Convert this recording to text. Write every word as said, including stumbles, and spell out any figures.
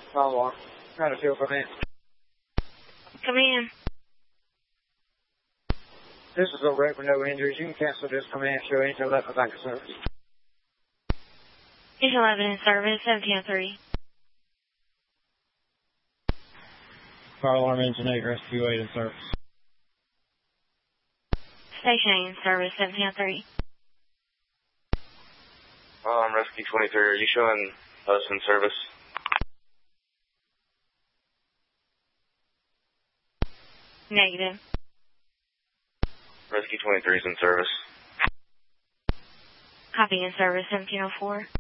Fire alarm. Trying to field, come in. Come in. This is a wreck with no injuries. You can cancel this command show until eleven back in service. Station eleven in service, seventeen oh three. Fire alarm engine eight, rescue eight in service. Station eight in service, seventeen oh three. Fire alarm rescue twenty-three, are you showing us in service? Negative. Rescue twenty-three is in service. Copy in service, seventeen oh four.